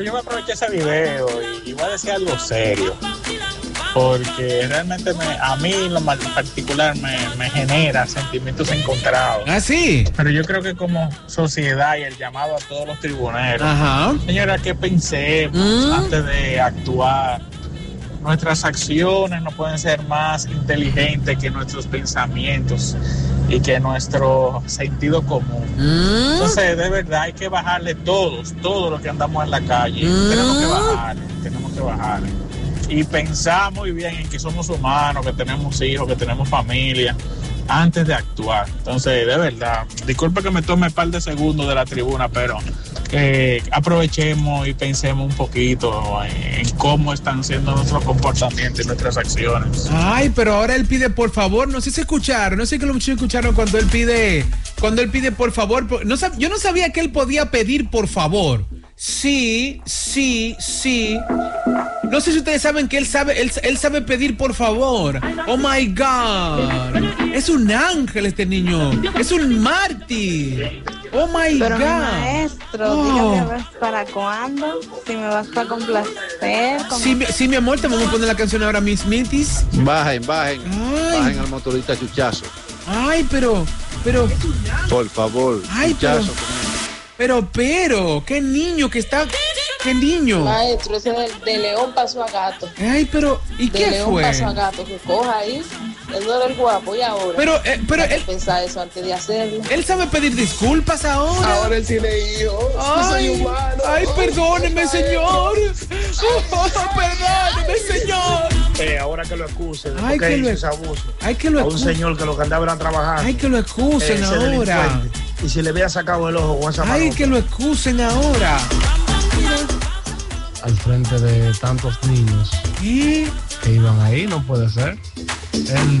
Yo voy a aprovechar ese video y voy a decir algo serio, porque realmente a mí en lo particular me genera sentimientos encontrados. ¿Ah, sí? Pero yo creo que como sociedad y el llamado a todos los tribuneros, Ajá. señora, que pensemos antes de actuar. Nuestras acciones no pueden ser más inteligentes que nuestros pensamientos y que nuestro sentido común. Entonces, de verdad, hay que bajarle todo lo que andamos en la calle. Tenemos que bajarle. Y pensar muy bien en que somos humanos, que tenemos hijos, que tenemos familia, antes de actuar. Entonces, de verdad, disculpe que me tome un par de segundos de la tribuna, pero aprovechemos y pensemos un poquito en cómo están siendo nuestros comportamientos y nuestras acciones. Ay, pero ahora él pide por favor, no sé si escucharon, no sé que los muchachos escucharon cuando él pide por favor, yo no sabía que él podía pedir por favor. Sí. No sé si ustedes saben que él sabe pedir por favor. Oh my God. Es un ángel este niño. Es un mártir. Oh my Pero God. maestro, dígame, ¿vas para cuándo? Si me vas para complacer. Sí, mi amor, te vamos a poner la canción ahora, Miss Mitis. Bajen al motorista Chuchazo. Ay, pero. Por favor, ay, Chuchazo. Pero, qué niño que está. ¿Qué niño? Maestro, ese de León pasó a Gato. Ay, pero, ¿y de qué León fue? pasó a Gato, que coja ahí. Él no era el guapo, y ahora. Pero él pensar eso antes de hacerlo. Él sabe pedir disculpas ahora. Ahora él tiene hijos. Soy humano. Ay, perdóneme, señor. Perdóneme, señor. Ahora que lo acusen, Ay, porque que hizo ese abuso. Ay, que lo a un acusen. señor que lo que andaba era trabajando. Ay, que lo excusen ese ahora. delincuente. Y si le había sacado el ojo con esa mano. Ay, que lo excusen ahora. Al frente de tantos niños ¿Qué? que iban ahí, no puede ser. Él